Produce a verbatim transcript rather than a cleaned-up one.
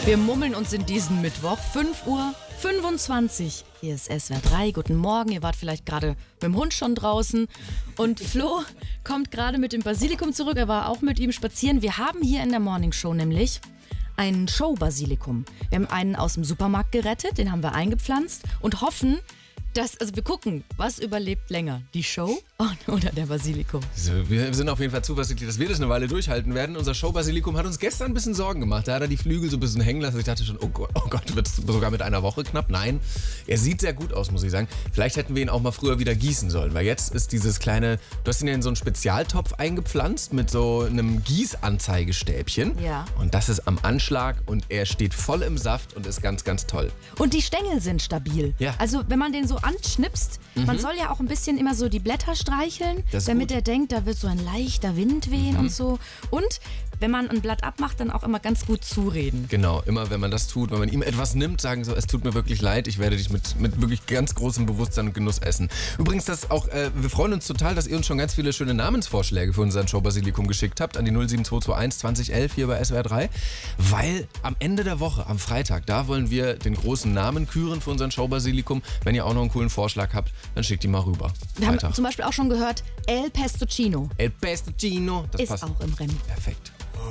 Wir mummeln uns in diesen Mittwoch, fünf Uhr fünfundzwanzig. Hier ist S W R drei. Guten Morgen. Ihr wart vielleicht gerade mit dem Hund schon draußen. Und Flo kommt gerade mit dem Basilikum zurück. Er war auch mit ihm spazieren. Wir haben hier in der Morning Show nämlich einen Show-Basilikum. Wir haben einen aus dem Supermarkt gerettet, den haben wir eingepflanzt und hoffen, dass, also wir gucken, was überlebt länger, die Show oder der Basilikum? So, wir sind auf jeden Fall zuversichtlich, dass wir das eine Weile durchhalten werden. Unser Show-Basilikum hat uns gestern ein bisschen Sorgen gemacht. Da hat er die Flügel so ein bisschen hängen lassen. Ich dachte schon, oh Gott, oh Gott, wird es sogar mit einer Woche knapp? Nein, er sieht sehr gut aus, muss ich sagen. Vielleicht hätten wir ihn auch mal früher wieder gießen sollen, weil jetzt ist dieses kleine, du hast ihn ja in so einen Spezialtopf eingepflanzt mit so einem Gießanzeigestäbchen. Ja. Und das ist am Anschlag und er steht voll im Saft und ist ganz, ganz toll. Und die Stängel sind stabil. Ja. Also wenn man den so anschnipst, mhm. man soll ja auch ein bisschen immer so die Blätter streicheln, damit gut. er denkt, da wird so ein leichter Wind wehen Mhm. und so. Und wenn man ein Blatt abmacht, dann auch immer ganz gut zureden. Genau, immer wenn man das tut, wenn man ihm etwas nimmt, sagen so, es tut mir wirklich leid, ich werde dich mit, mit wirklich ganz großem Bewusstsein und Genuss essen. Übrigens, das auch, äh, wir freuen uns total, dass ihr uns schon ganz viele schöne Namensvorschläge für unseren Show-Basilikum geschickt habt an die null sieben zwei zwei eins zwanzig elf hier bei S W R drei, weil am Ende der Woche, am Freitag, da wollen wir den großen Namen küren für unseren Show-Basilikum. Wenn ihr auch noch einen coolen Vorschlag habt, dann schickt die mal rüber. Wir Freitag. haben zum Beispiel auch schon gehört, El Pestocino El Pestocino, das ist passt auch im Rennen. perfekt.